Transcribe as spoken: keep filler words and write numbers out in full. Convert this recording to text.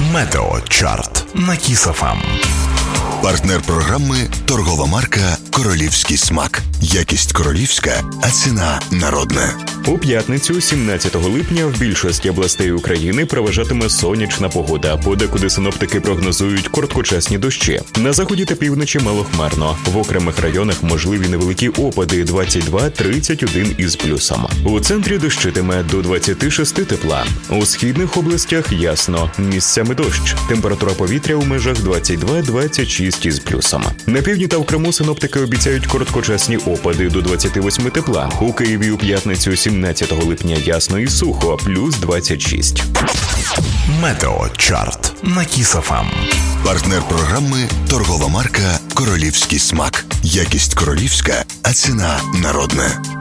Метеочарт на Кіс еф ем. Партнер програми – торгова марка «Королівський смак». Якість королівська, а ціна народна. У п'ятницю, сімнадцятого липня, в більшості областей України переважатиме сонячна погода. Подекуди синоптики прогнозують короткочасні дощі. На заході та півночі малохмарно. В окремих районах можливі невеликі опади двадцять два - тридцять один із плюсом. У центрі дощитиме до двадцяти шести тепла. У східних областях ясно. Місцями дощ. Температура повітря у межах двадцять два - двадцять шість із плюсом. На півдні та в Криму синоптики обіцяють короткочасні опади до двадцяти восьми тепла. У Києві у п'ятницю, сімнадцятого липня, ясно і сухо, плюс двадцять шість. Метеочарт на Кіс еф ем. Партнер програми – торгова марка «Королівський смак». Якість королівська, а ціна народна.